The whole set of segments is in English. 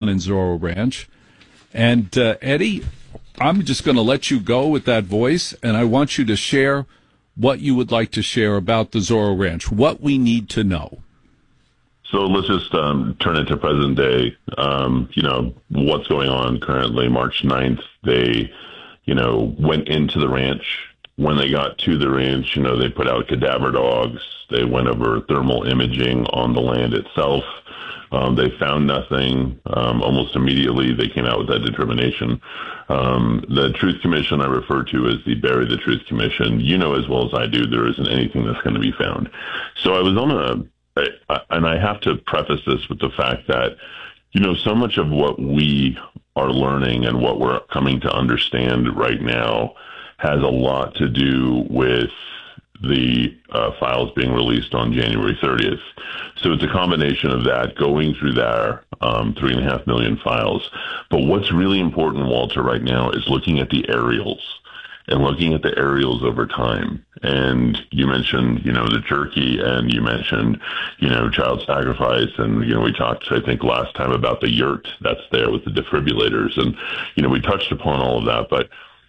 in Zorro Ranch. And Eddie, I'm just going to let you go with that voice, and I want you to share what you would like to share about the Zorro Ranch, what we need to know. So let's just turn it to present day. What's going on currently. March 9th, they, went into the ranch. When they got to the ranch, they put out cadaver dogs. They went over thermal imaging on the land itself. They found nothing. Almost immediately, they came out with that determination. The Truth Commission I refer to as the Bury the Truth Commission. You know as well as I do, there isn't anything that's going to be found. So I was and I have to preface this with the fact that, so much of what we are learning and what we're coming to understand right now has a lot to do with the files being released on January 30th. So it's a combination of that, going through their 3.5 million files. But what's really important, Walter, right now is looking at the aerials and looking at the aerials over time. And you mentioned, the jerky, and you mentioned, child sacrifice. And, we talked, I think, last time about the yurt that's there with the defibrillators. And, we touched upon all of that. But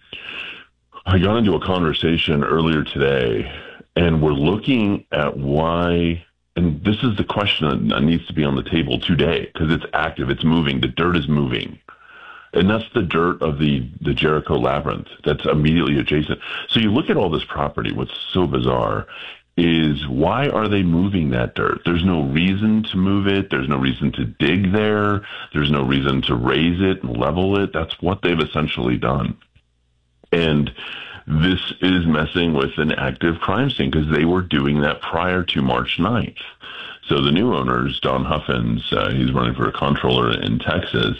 I got into a conversation earlier today, and we're looking at why, and this is the question that needs to be on the table today, because it's active, it's moving, the dirt is moving. And that's the dirt of the Jericho Labyrinth that's immediately adjacent. So you look at all this property, what's so bizarre is why are they moving that dirt? There's no reason to move it. There's no reason to dig there. There's no reason to raise it and level it. That's what they've essentially done. And this is messing with an active crime scene because they were doing that prior to March 9th. So the new owners, Don Huffins, he's running for a comptroller in Texas,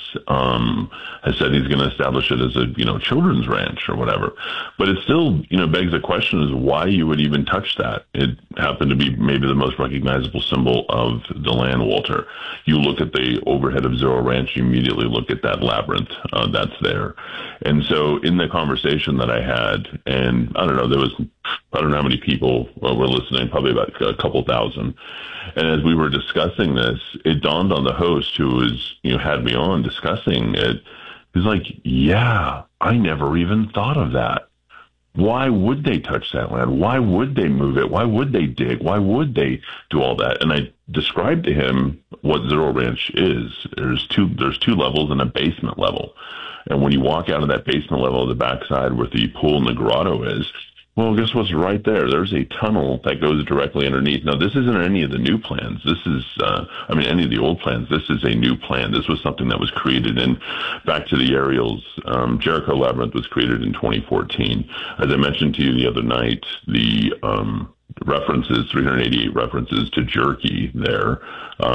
has said he's going to establish it as a, children's ranch or whatever. But it still, begs the question is why you would even touch that. It happened to be maybe the most recognizable symbol of the land, Walter. You look at the overhead of Zorro Ranch, you immediately look at that labyrinth that's there. And so in the conversation that I had, and I don't know how many people were listening, probably about a couple thousand. And as we were discussing this, it dawned on the host who was, had me on discussing it. He's like, yeah, I never even thought of that. Why would they touch that land? Why would they move it? Why would they dig? Why would they do all that? And I described to him what Zorro Ranch is. There's two levels and a basement level. And when you walk out of that basement level of the backside where the pool and the grotto is, well, guess what's right there? There's a tunnel that goes directly underneath. Now, this isn't any of the new plans. This is, any of the old plans. This is a new plan. This was something that was created in, back to the aerials. Jericho Labyrinth was created in 2014. As I mentioned to you the other night, the references, 388 references to jerky there,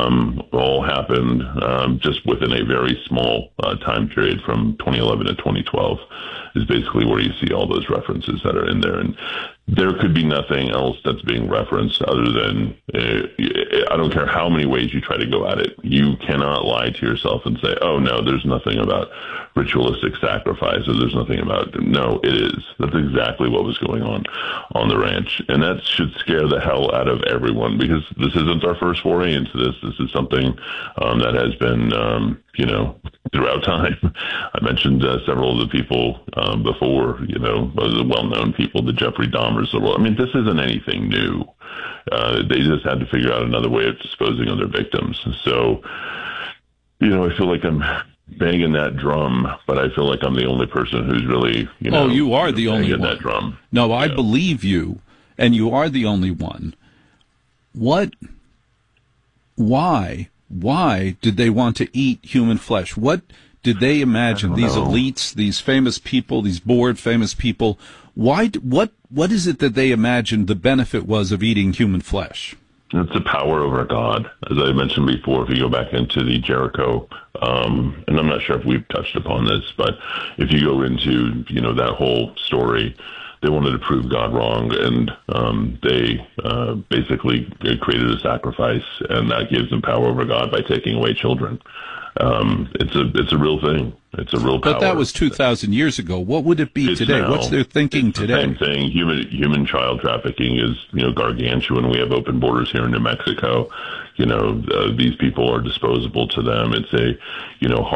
all happened just within a very small time period from 2011 to 2012 is basically where you see all those references that are in there. And there could be nothing else that's being referenced other than, I don't care how many ways you try to go at it. You cannot lie to yourself and say, oh, no, there's nothing about ritualistic sacrifice or there's nothing about, no, it is. That's exactly what was going on the ranch. And that should scare the hell out of everyone because this isn't our first foray into this. This is something that has been, throughout time. I mentioned several of the people before, the well-known people, the Jeffrey Dahmers of the world. I mean, this isn't anything new. They just had to figure out another way of disposing of their victims. So, I feel like I'm banging that drum, but I feel like I'm the only person who's really, Oh, you are the only one. That drum. No, I believe you, and you are the only one. Why did they want to eat human flesh? What did they imagine? These elites, these famous people, these bored famous people. What is it that they imagined the benefit was of eating human flesh? It's the power over God. As I mentioned before, if you go back into the Jericho, and I'm not sure if we've touched upon this, but if you go into, that whole story, they wanted to prove God wrong, and they basically created a sacrifice, and that gives them power over God by taking away children. It's a real thing. It's a real power. But that was 2,000 years ago. What would it be today? Now. What's their thinking today? Same thing. Human child trafficking is gargantuan. We have open borders here in New Mexico. These people are disposable to them. It's a